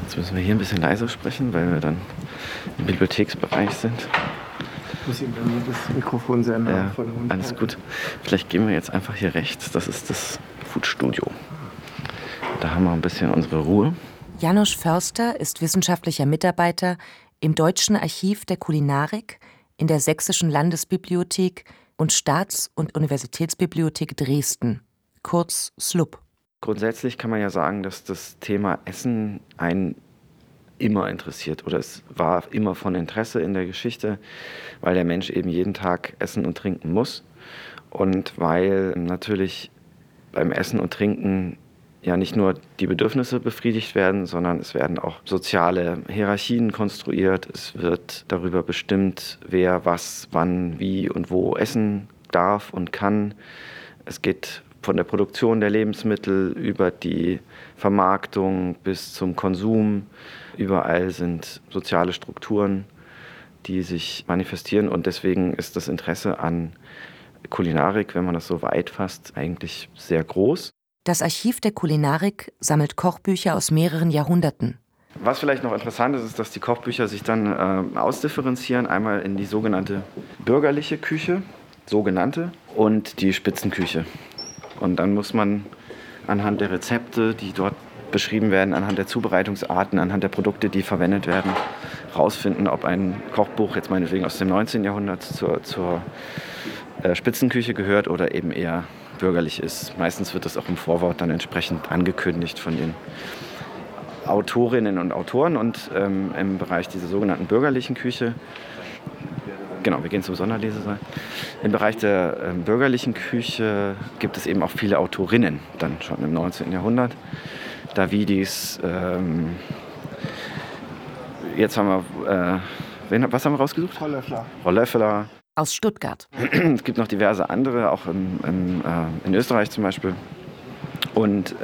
Jetzt müssen wir hier ein bisschen leiser sprechen, weil wir dann im Bibliotheksbereich sind. Ich muss ihm dann das Mikrofon sehr nah vor dem Mund alles halten. gut. Vielleicht gehen wir jetzt einfach hier rechts. Das ist das Foodstudio. Da haben wir ein bisschen unsere Ruhe. János Förster ist wissenschaftlicher Mitarbeiter im Deutschen Archiv der Kulinarik, in der Sächsischen Landesbibliothek und Staats- und Universitätsbibliothek Dresden, kurz SLUB. Grundsätzlich kann man ja sagen, dass das Thema Essen einen immer interessiert oder es war immer von Interesse in der Geschichte, weil der Mensch eben jeden Tag essen und trinken muss und weil natürlich beim Essen und Trinken ja nicht nur die Bedürfnisse befriedigt werden, sondern es werden auch soziale Hierarchien konstruiert. Es wird darüber bestimmt, wer was, wann, wie und wo essen darf und kann. Es geht von der Produktion der Lebensmittel über die Vermarktung bis zum Konsum. Überall sind soziale Strukturen, die sich manifestieren. Und deswegen ist das Interesse an Kulinarik, wenn man das so weit fasst, eigentlich sehr groß. Das Archiv der Kulinarik sammelt Kochbücher aus mehreren Jahrhunderten. Was vielleicht noch interessant ist, ist, dass die Kochbücher sich dann ausdifferenzieren. Einmal in die sogenannte bürgerliche Küche, und die Spitzenküche. Und dann muss man anhand der Rezepte, die dort beschrieben werden, anhand der Zubereitungsarten, anhand der Produkte, die verwendet werden, herausfinden, ob ein Kochbuch jetzt meinetwegen aus dem 19. Jahrhundert zur Spitzenküche gehört oder eben eher bürgerlich ist. Meistens wird das auch im Vorwort dann entsprechend angekündigt von den Autorinnen und Autoren. Und im Bereich dieser sogenannten bürgerlichen Küche, genau, wir gehen zum Sonderlesesaal. Im Bereich der bürgerlichen Küche gibt es eben auch viele Autorinnen, dann schon im 19. Jahrhundert. Davidis, jetzt haben wir, was haben wir rausgesucht? Hollöffler. Aus Stuttgart. Es gibt noch diverse andere, auch in Österreich zum Beispiel. Und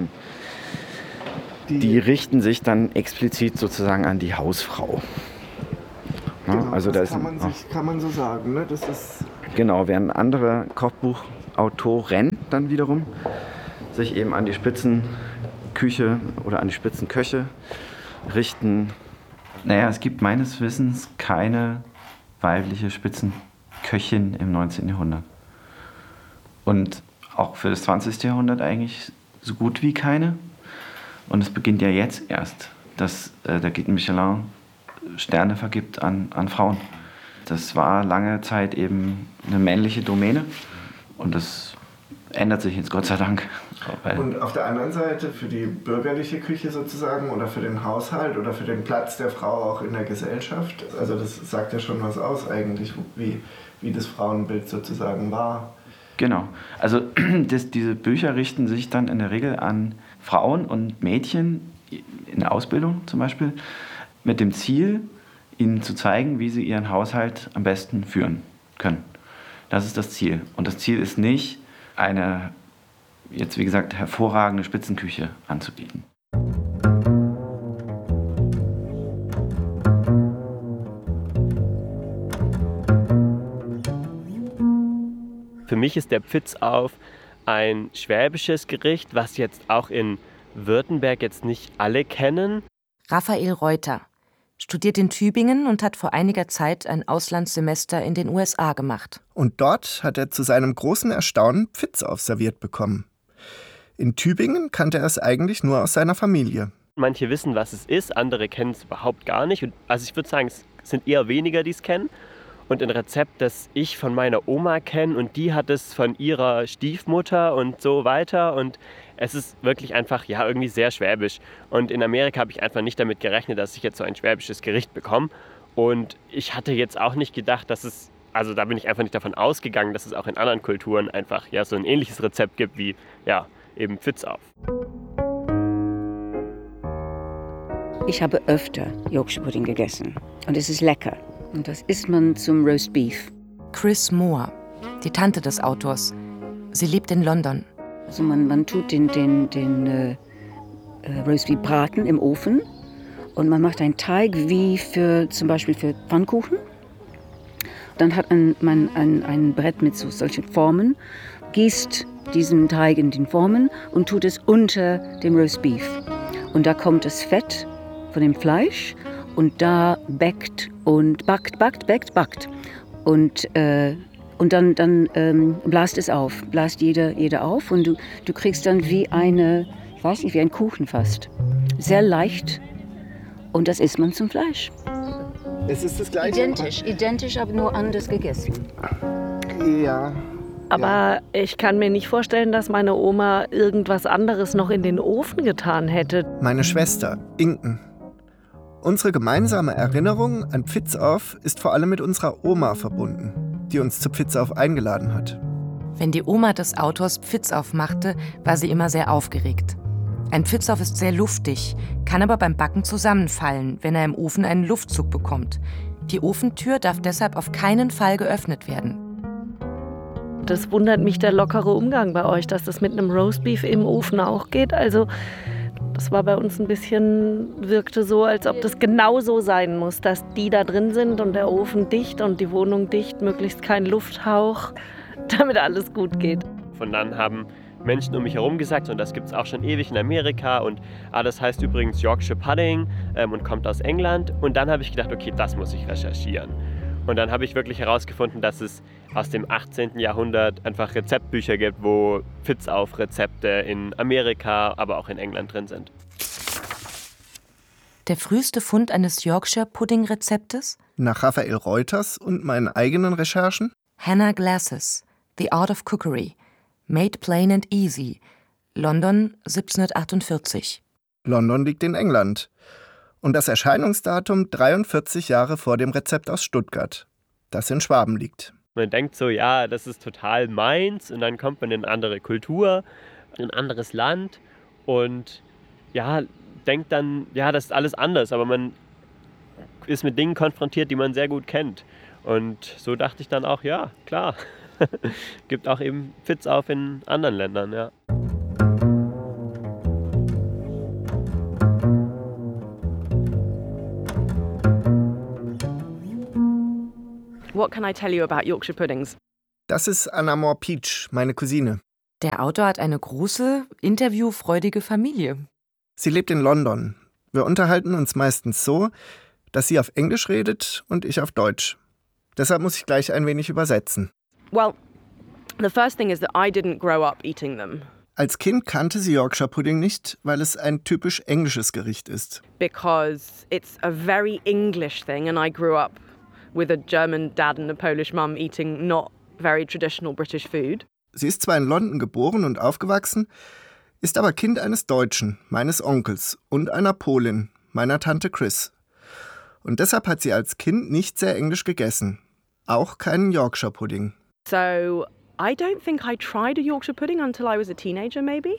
die richten sich dann explizit sozusagen an die Hausfrau. Genau, also das da kann man so sagen. Ne? Das ist genau, während andere Kochbuchautoren dann wiederum sich eben an die Spitzenküche oder an die Spitzenköche richten. Naja, es gibt meines Wissens keine weibliche Spitzenköchin im 19. Jahrhundert. Und auch für das 20. Jahrhundert eigentlich so gut wie keine. Und es beginnt ja jetzt erst, dass der Guide Michelin Sterne vergibt an Frauen. Das war lange Zeit eben eine männliche Domäne und das ändert sich jetzt Gott sei Dank. Und auf der anderen Seite für die bürgerliche Küche sozusagen oder für den Haushalt oder für den Platz der Frau auch in der Gesellschaft, also das sagt ja schon was aus eigentlich, wie das Frauenbild sozusagen war. Genau, also diese Bücher richten sich dann in der Regel an Frauen und Mädchen in der Ausbildung zum Beispiel, mit dem Ziel, ihnen zu zeigen, wie sie ihren Haushalt am besten führen können. Das ist das Ziel. Und das Ziel ist nicht, eine, jetzt wie gesagt, hervorragende Spitzenküche anzubieten. Für mich ist der Pfitzauf ein schwäbisches Gericht, was jetzt auch in Württemberg jetzt nicht alle kennen. Raphael Reuter studiert in Tübingen und hat vor einiger Zeit ein Auslandssemester in den USA gemacht. Und dort hat er zu seinem großen Erstaunen Pfitzauf serviert bekommen. In Tübingen kannte er es eigentlich nur aus seiner Familie. Manche wissen, was es ist, andere kennen es überhaupt gar nicht. Also ich würde sagen, es sind eher weniger, die es kennen. Und ein Rezept, das ich von meiner Oma kenne und die hat es von ihrer Stiefmutter und so weiter. Und es ist wirklich einfach, ja, irgendwie sehr schwäbisch. Und in Amerika habe ich einfach nicht damit gerechnet, dass ich jetzt so ein schwäbisches Gericht bekomme. Und ich hatte jetzt auch nicht gedacht, dass es, also da bin ich einfach nicht davon ausgegangen, dass es auch in anderen Kulturen einfach ja so ein ähnliches Rezept gibt wie, ja, eben Pfitzauf. Ich habe öfter Yorkshire Pudding gegessen und es ist lecker. Und das isst man zum Roast Beef. Chris Moore, die Tante des Autors. Sie lebt in London. Also man tut den Roast Beef braten im Ofen und man macht einen Teig wie zum Beispiel für Pfannkuchen. Dann hat man ein Brett mit solchen Formen, gießt diesen Teig in den Formen und tut es unter dem Roast Beef. Und da kommt das Fett von dem Fleisch und da backt und dann blast es auf, blast jeder auf und du kriegst dann wie ein Kuchen fast. Sehr leicht und das isst man zum Fleisch. Es ist das Gleiche. Identisch, aber nur anders gegessen. Ja. Aber ich kann mir nicht vorstellen, dass meine Oma irgendwas anderes noch in den Ofen getan hätte. Meine Schwester, Inken. Unsere gemeinsame Erinnerung an Pfitzauf ist vor allem mit unserer Oma verbunden, die uns zu Pfitzauf eingeladen hat. Wenn die Oma des Autors Pfitzauf machte, war sie immer sehr aufgeregt. Ein Pfitzauf ist sehr luftig, kann aber beim Backen zusammenfallen, wenn er im Ofen einen Luftzug bekommt. Die Ofentür darf deshalb auf keinen Fall geöffnet werden. Das wundert mich, der lockere Umgang bei euch, dass das mit einem Roastbeef im Ofen auch geht. Also das war bei uns wirkte so, als ob das genau so sein muss, dass die da drin sind und der Ofen dicht und die Wohnung dicht, möglichst kein Lufthauch, damit alles gut geht. Von dann haben Menschen um mich herum gesagt, und das gibt es auch schon ewig in Amerika, und das heißt übrigens Yorkshire Pudding und kommt aus England. Und dann habe ich gedacht, okay, das muss ich recherchieren. Und dann habe ich wirklich herausgefunden, dass es aus dem 18. Jahrhundert einfach Rezeptbücher gibt, wo Pfitzauf-Rezepte in Amerika, aber auch in England drin sind. Der früheste Fund eines Yorkshire-Pudding-Rezeptes? Nach Raphael Reuters und meinen eigenen Recherchen? Hannah Glasses, The Art of Cookery, Made Plain and Easy, London 1748. London liegt in England. Und das Erscheinungsdatum 43 Jahre vor dem Rezept aus Stuttgart, das in Schwaben liegt. Man denkt so, ja, das ist total meins, und dann kommt man in eine andere Kultur, in ein anderes Land und ja, denkt dann, ja, das ist alles anders, aber man ist mit Dingen konfrontiert, die man sehr gut kennt. Und so dachte ich dann auch, ja, klar, gibt auch eben Pfitzauf in anderen Ländern, ja. What can I tell you about Yorkshire puddings? Das ist Anna Moore Peach, meine Cousine. Der Autor hat eine große, interviewfreudige Familie. Sie lebt in London. Wir unterhalten uns meistens so, dass sie auf Englisch redet und ich auf Deutsch. Deshalb muss ich gleich ein wenig übersetzen. Well, the first thing is that I didn't grow up eating them. Als Kind kannte sie Yorkshire Pudding nicht, weil es ein typisch englisches Gericht ist. Because it's a very English thing and I grew up with a German dad and a Polish mum eating not very traditional British food. Sie ist zwar in London geboren und aufgewachsen, ist aber Kind eines Deutschen, meines Onkels, und einer Polin, meiner Tante Chris. Und deshalb hat sie als Kind nicht sehr englisch gegessen. Auch keinen Yorkshire Pudding. So I don't think I tried a Yorkshire pudding until I was a teenager maybe.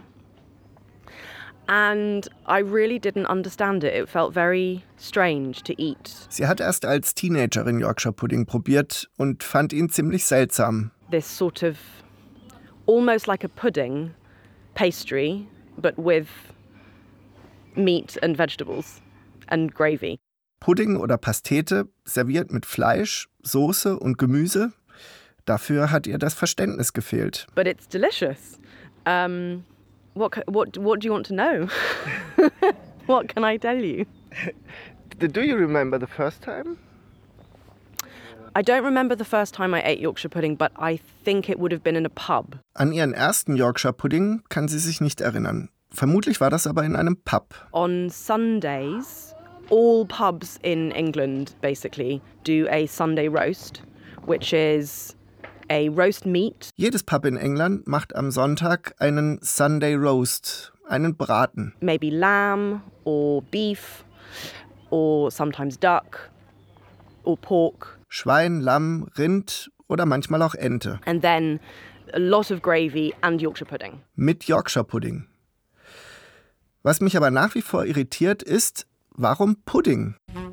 And I really didn't understand it. It felt very strange to eat. Sie hat erst als Teenagerin Yorkshire Pudding probiert und fand ihn ziemlich seltsam. This sort of almost like a pudding pastry, but with meat and vegetables and gravy. Pudding oder Pastete, serviert mit Fleisch, Soße und Gemüse. Dafür hat ihr das Verständnis gefehlt. But it's delicious. What do you want to know? What can I tell you? Do you remember the first time? I don't remember the first time I ate Yorkshire pudding, but I think it would have been in a pub. An ihren ersten Yorkshire Pudding kann sie sich nicht erinnern. Vermutlich war das aber in einem Pub. On Sundays, all pubs in England basically do a Sunday roast, which is a roast meat. Jedes Pub in England macht am Sonntag einen Sunday Roast, einen Braten. Maybe lamb or beef or sometimes duck or pork. Schwein, Lamm, Rind oder manchmal auch Ente. And then a lot of gravy and Yorkshire pudding. Mit Yorkshire Pudding. Was mich aber nach wie vor irritiert ist, warum Pudding?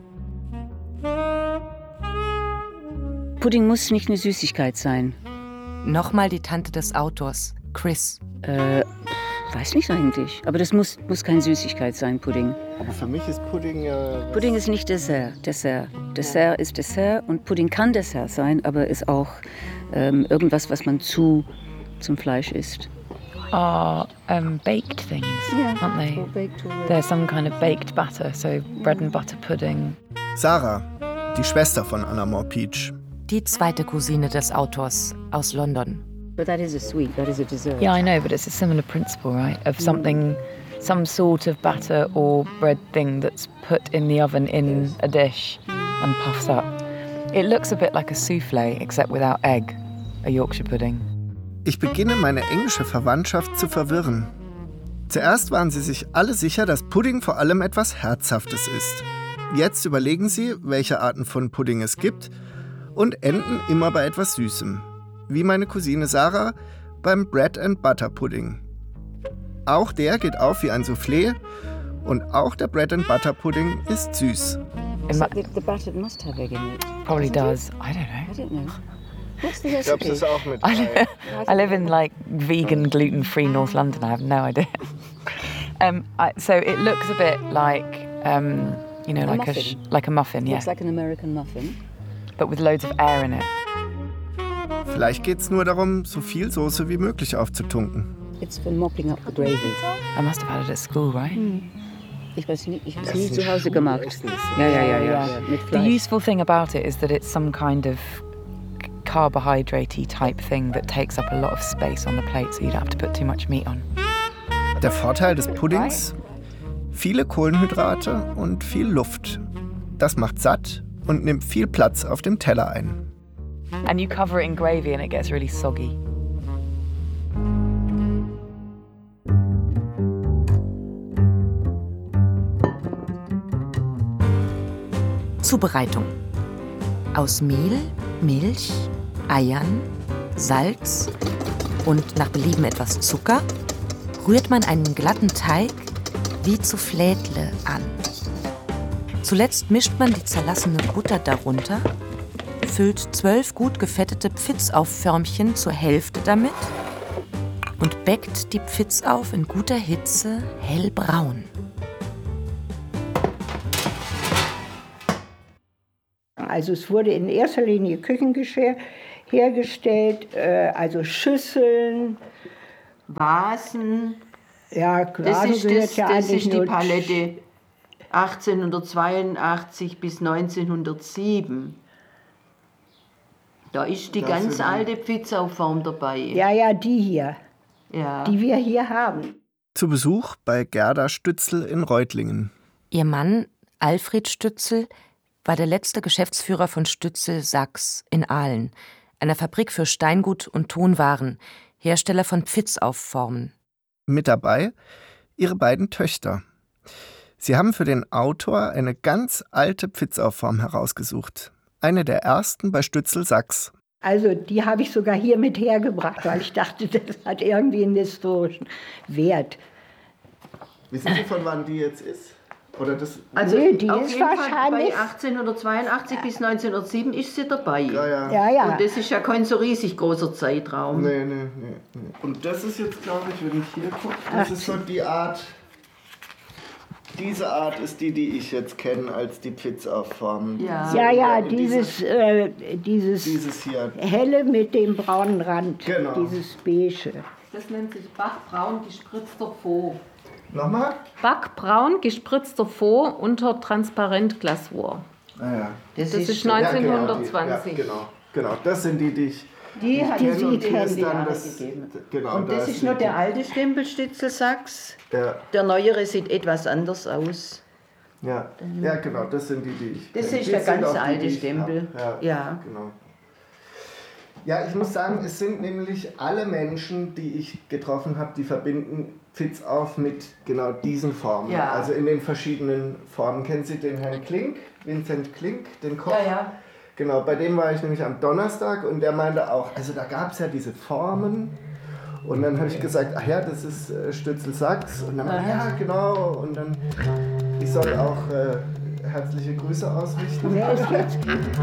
Pudding muss nicht eine Süßigkeit sein. Nochmal die Tante des Autors, Chris. Weiß nicht eigentlich. Aber das muss keine Süßigkeit sein, Pudding. Aber für mich ist Pudding ja... Pudding ist nicht Dessert. Dessert ist Dessert und Pudding kann Dessert sein, aber ist auch irgendwas, was man zum Fleisch isst. are baked things, aren't they? Baked already. They're some kind of baked batter, so bread and butter pudding. Sarah, die Schwester von Anna Moore Peach. Die zweite Cousine des Autors aus London. But that is a sweet, that is a dessert. Yeah, I know, but it's a similar principle, right? Of something, some sort of batter or bread thing that's put in the oven in a dish and puffs up. It looks a bit like a soufflé, except without egg, a Yorkshire pudding. Ich beginne, meine englische Verwandtschaft zu verwirren. Zuerst waren sie sich alle sicher, dass Pudding vor allem etwas Herzhaftes ist. Jetzt überlegen sie, welche Arten von Pudding es gibt und enden immer bei etwas Süßem. Wie meine Cousine Sarah beim Bread and Butter Pudding. Auch der geht auf wie ein Soufflé und auch der Bread and Butter Pudding ist süß. The butter must have egg in it. Probably does. I don't know. I don't know. What's the Ich glaube, recipe? das ist auch mit. I live in like vegan, gluten-free North London. I have no idea. So it looks a bit like, you know, A like muffin. like a muffin, yeah, Looks like an American muffin. but with loads of air in it. Vielleicht geht es nur darum, so viel Soße wie möglich aufzutunken. It's for mopping up the gravy. I must have had it at school, right? Ich habe es nie zu Hause gemacht. Ja. Mit The Fleisch. useful thing about it is that it's some kind of carbohydrate-y type thing that takes up a lot of space on the plate, so you don't have to put too much meat on. Der Vorteil des Puddings? Viele Kohlenhydrate und viel Luft. Das macht satt und nimmt viel Platz auf dem Teller ein. And you cover it in gravy and it gets really soggy. Zubereitung. Aus Mehl, Milch, Eiern, Salz und nach Belieben etwas Zucker rührt man einen glatten Teig wie zu Flädle an. Zuletzt mischt man die zerlassene Butter darunter, füllt 12 gut gefettete Pfitzauf-Förmchen zur Hälfte damit und bäckt die Pfitzauf in guter Hitze hellbraun. Also es wurde in erster Linie Küchengeschirr hergestellt, also Schüsseln. Vasen. Ja, Das ist, gehört ja das eigentlich ist die nur Palette 1882 bis 1907. Da ist die Das ganz sind- alte Pizzaform dabei. Ja, die hier, Ja. die wir hier haben. Zu Besuch bei Gerda Stützel in Reutlingen. Ihr Mann, Alfred Stützel, war der letzte Geschäftsführer von Stützel Sachs in Aalen, einer Fabrik für Steingut und Tonwaren, Hersteller von Pfitzaufformen. Mit dabei ihre beiden Töchter. Sie haben für den Autor eine ganz alte Pfitzaufform herausgesucht. Eine der ersten bei Stützel Sachs. Also die habe ich sogar hier mit hergebracht, weil ich dachte, das hat irgendwie einen historischen Wert. Wissen Sie, von wann die jetzt ist? Oder das? Also Nee, die auf ist jeden Fall wahrscheinlich- bei 1882 bis 1907 ist sie dabei. Ja. Ja. Und das ist ja kein so riesig großer Zeitraum. Nee. Und das ist jetzt, glaube ich, wenn ich hier gucke, das ist so die Art. Diese Art ist die ich jetzt kenne als die Pfitzaufform. Ja. Ja, Und dieses dieses hier. helle mit dem braunen Rand, Genau. dieses beige. Das nennt sich backbraun gespritzter Faux. Nochmal? Backbraun gespritzter Faux unter Transparentglasur. Ja. Das ist 1920. Genau. Das sind die ich. Die hat kenne sie und die die ist dann Jahre das. gegeben. Genau. Und das ist nur der alte Stempelstützel Sachs. Ja. Der neuere sieht etwas anders aus. Ja, genau, das sind die ich. Das kenne. ist Die der sind ganz auch die, alte die ich Stempel. hab. Ja. Genau. Ja, ich muss sagen, es sind nämlich alle Menschen, die ich getroffen habe, die verbinden Pfitzauf mit genau diesen Formen. Ja. Also in den verschiedenen Formen. Kennen Sie den Herrn Klink, Vincent Klink, den Koch? Ja. Genau, bei dem war ich nämlich am Donnerstag und der meinte auch, also da gab es ja diese Formen. Und dann habe ich gesagt, ach ja, das ist Stützel Sachs. Und dann meinte er, ja, genau. Und dann, ich soll auch herzliche Grüße ausrichten. Wer ist jetzt?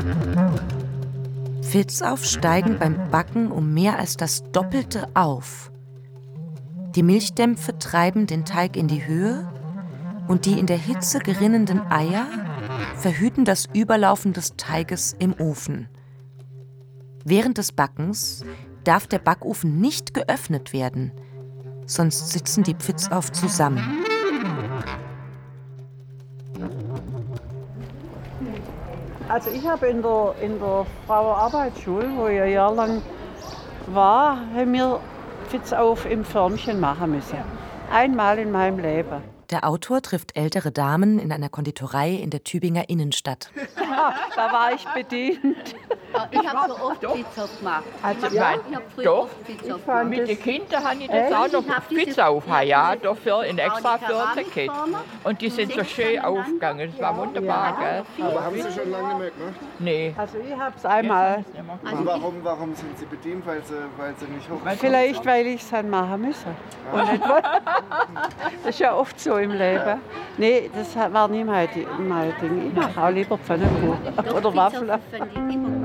Pfitzauf steigen beim Backen um mehr als das Doppelte auf. Die Milchdämpfe treiben den Teig in die Höhe und die in der Hitze gerinnenden Eier verhüten das Überlaufen des Teiges im Ofen. Während des Backens darf der Backofen nicht geöffnet werden. sonst sitzen die Pfitzauf zusammen. Also ich habe in der Frauenarbeitsschule, wo ich ein Jahr lang war, haben wir Pfitzauf im Förmchen machen müssen. Einmal in meinem Leben. Der Autor trifft ältere Damen in einer Konditorei in der Tübinger Innenstadt. Da war ich bedient. Ich habe so oft Pizza gemacht. Also ich habe früher oft Pizza gemacht. Mit den Kindern habe ich das auch noch Pizza aufgehauen, ja, dafür in extra Förderkit. Und die sind so schön aufgegangen, das war wunderbar, gell? Aber haben Sie schon lange nicht mehr gemacht? Nee. Also ich habe es einmal. Und warum sind Sie bedient? Weil Sie nicht hochkommen? Vielleicht, weil ich es machen müssen. Und nicht das ist ja oft so im Leben. Nee, das war nie mein Ding. Ich mache auch lieber Pfannkuchen oder Waffeln.